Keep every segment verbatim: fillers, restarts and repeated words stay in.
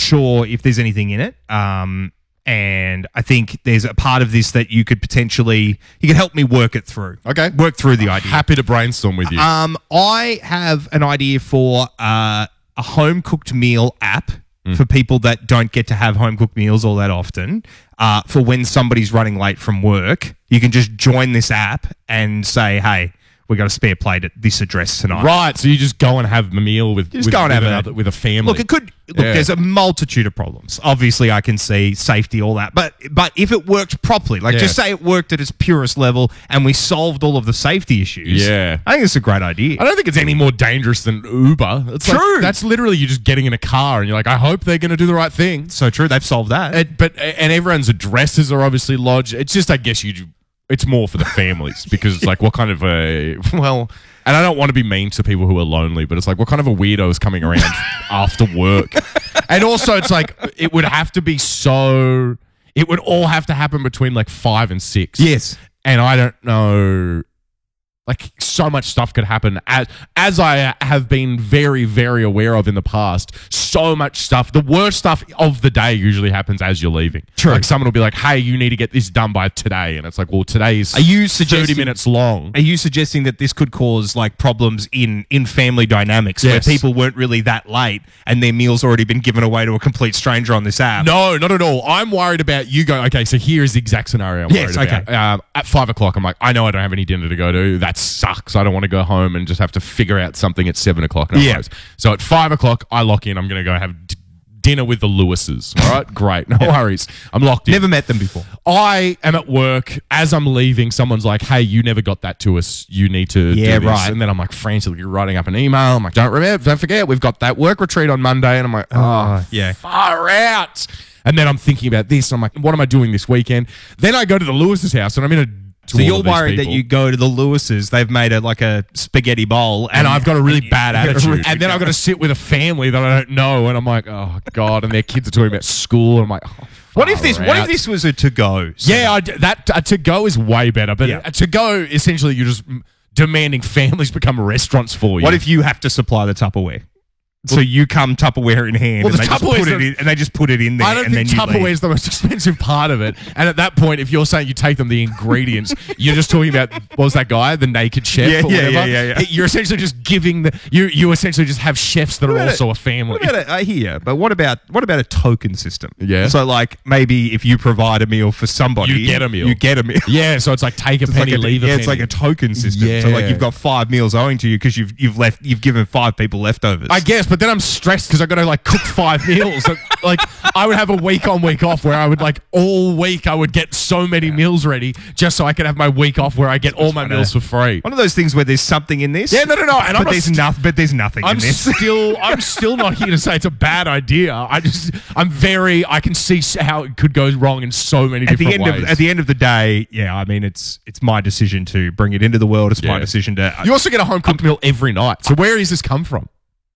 sure if there's anything in it. Um, and I think there's a part of this that you could potentially, you could help me work it through. Okay. Work through the idea. Happy to brainstorm with you. Um, I have an idea for uh, a home-cooked meal app mm. for people that don't get to have home-cooked meals all that often. Uh, for when somebody's running late from work, you can just join this app and say, hey, we got a spare plate at this address tonight. Right, so you just go and have a meal with, just with, go and with, have another, a, with a family. Look, it could. Look, Yeah. there's a multitude of problems. Obviously, I can see safety, all that. But but if it worked properly, like Yeah. just say it worked at its purest level and we solved all of the safety issues. Yeah. I think it's a great idea. I don't think it's any more dangerous than Uber. It's True. Like, that's literally you just getting in a car and you're like, I hope they're going to do the right thing. So true. They've solved that. It, but and everyone's addresses are obviously lodged. It's just, I guess you. It's more for the families because it's like, what kind of a well. And I don't want to be mean to people who are lonely, but it's like, what kind of a weirdo is coming around after work? And also, it's like, it would have to be so, it would all have to happen between like five and six. Yes. And I don't know, like so much stuff could happen as, as I have been very, very aware of in the past. So much stuff. The worst stuff of the day usually happens as you're leaving. True. Like someone will be like, hey, you need to get this done by today. And it's like, well, today's Are you suggesting, thirty minutes long. Are you suggesting that this could cause like problems in, in family dynamics Yes. where people weren't really that late and their meal's already been given away to a complete stranger on this app? No, not at all. I'm worried about you going, okay, so here is the exact scenario I'm Yes, worried about. okay. Um, at five o'clock, I'm like, I know I don't have any dinner to go to. That sucks. I don't want to go home and just have to figure out something at seven o'clock. And I'm Yeah. closed. So at five o'clock, I lock in. I'm going to go have d- dinner with the Lewises. All right? Great. No worries. I'm locked in. Never met them before. I am at work. As I'm leaving, someone's like, hey, you never got that to us. You need to Yeah, do this. right. And then I'm like frantically writing up an email. I'm like, don't remember, don't forget, we've got that work retreat on Monday. And I'm like, oh, yeah. far out. And then I'm thinking about this. And I'm like, what am I doing this weekend? Then I go to the Lewis's house and I'm in a So you're worried that you go to the Lewis's, they've made a like a spaghetti bowl, and I've got a really bad and- attitude. And then I've got to sit with a family that I don't know, and I'm like, oh god, and their kids are talking about school, and I'm like, oh, What if this? far What if out. this was a to go? Yeah, I d that uh, to go is way better, but Yeah. uh, to go essentially you're just mm, demanding families become restaurants for you. What if you have to supply the Tupperware? So you come Tupperware in hand, Well, and the they just Tupperware's put it the- in, and they just put it in there. I don't and think then you Tupperware leave. is the most expensive part of it. And at that point, if you're saying you take them the ingredients, you're just talking about what was that guy, the naked chef Yeah, or yeah, whatever. yeah, yeah, yeah. You're essentially just giving the you you essentially just have chefs that are What about also a- a family. What about a, I hear, but what about what about a token system? Yeah. So like maybe if you provide a meal for somebody, You get a meal. You get a meal. Yeah, so it's like take a It's penny, like a, leave a yeah, penny. it's like a token system. So like Yeah. you've got five meals owing to you because you've you've left you've given five people leftovers. I guess, but then I'm stressed because I got to like cook five meals. So, like I would have a week on, week off where I would like all week I would get so many meals ready just so I could have my week off where I get all my trying to- meals for free. One of those things where there's something in this. Yeah, no, no, no. And I'm but not there's st- nothing. But there's nothing I'm in this. still, I'm still not here to say it's a bad idea. I just, I'm very, I can see s- how it could go wrong in so many At the different end ways. of at the end of the day, yeah, I mean it's it's my decision to bring it into the world. It's my Yeah. decision to. you also get a home cooked meal every night. So where does this come from?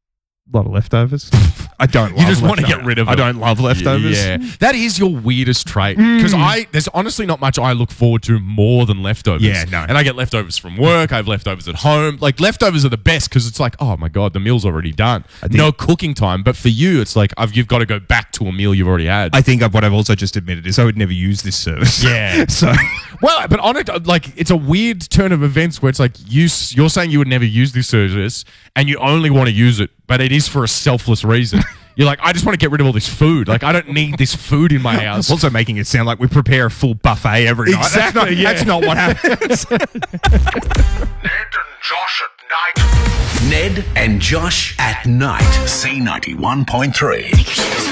A lot of leftovers. I don't. You love just want to leftovers. get rid of I them. don't love leftovers. Yeah, that is your weirdest trait. Because I, there's honestly not much I look forward to more than leftovers. Yeah, no. And I get leftovers from work. I have leftovers at home. Like leftovers are the best because it's like, oh my god, the meal's already done. think- No cooking time. But for you, it's like I've, you've got to go back to a meal you've already had. I think what I've also just admitted is I would never use this service. Yeah. so Well, but on it, like it's a weird turn of events where it's like you, s- you're saying you would never use this service, and you only want to use it, but it is for a selfless reason. You're like, I just want to get rid of all this food. Like, I don't need this food in my house. also making it sound like we prepare a full buffet every night. Exactly, That's not, yeah. that's not what happens. Ned and Josh at night. Ned and Josh at night. C ninety-one point three.